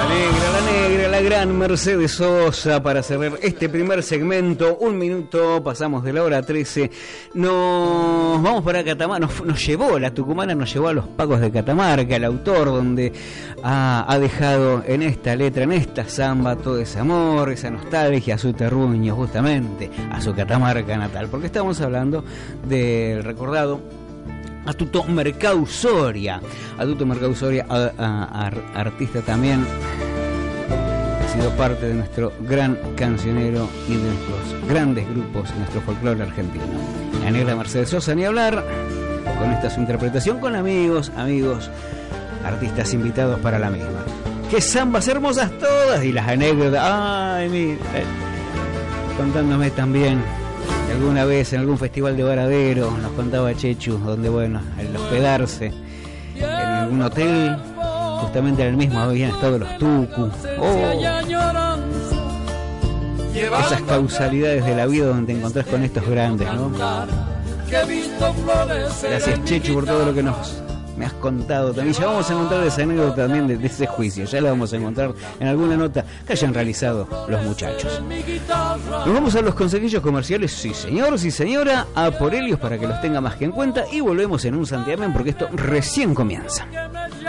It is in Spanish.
La gran Mercedes Sosa para cerrar este primer segmento. 1 minuto, pasamos de la hora 13. Nos vamos para Catamarca. Nos llevó, la tucumana nos llevó a los Pacos de Catamarca, el autor, donde ha dejado en esta letra, en esta samba, todo ese amor, esa nostalgia a su terruño, justamente, a su Catamarca natal. Porque estamos hablando del recordado Astuto Mercado Soria. Astuto Mercado Soria, artista también, ha sido parte de nuestro gran cancionero y de nuestros grandes grupos, nuestro folclore argentino. La negra Mercedes Sosa, ni hablar, con esta su interpretación, con amigos, artistas invitados para la misma. ¡Qué zambas hermosas todas! Y las anécdotas, ¡ay, mira! Contándome también, alguna vez en algún festival de Varadero, nos contaba Chechu, donde, bueno, al hospedarse en algún hotel, justamente en el mismo habían estado los tucu. Esas causalidades de la vida donde te encontrás con estos grandes, ¿no? Gracias, Chechu, por todo lo que me has contado también. Ya vamos a encontrar esa anécdota también de ese juicio. Ya la vamos a encontrar en alguna nota que hayan realizado los muchachos. Nos vamos a los consejillos comerciales. Sí, señor, sí, señora. A por ellos para que los tenga más que en cuenta. Y volvemos en un santiamén porque esto recién comienza.